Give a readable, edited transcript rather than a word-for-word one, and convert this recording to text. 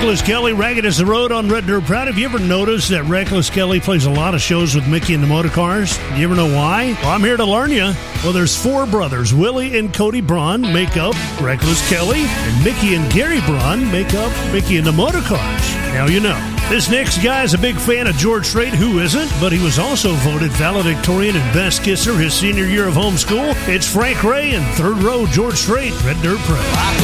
Reckless Kelly, Ragged as the Road on Red Dirt Proud. Have you ever noticed that Reckless Kelly plays a lot of shows with Mickey and the Motor Cars? Do you ever know why? Well, I'm here to learn you. Well, there's four brothers. Willie and Cody Braun make up Reckless Kelly, and Mickey and Gary Braun make up Mickey and the Motor Cars. Now you know. This next guy is a big fan of George Strait. Who isn't? But he was also voted valedictorian and best kisser his senior year of homeschool. It's Frank Ray and Third Row George Strait, Red Dirt Proud.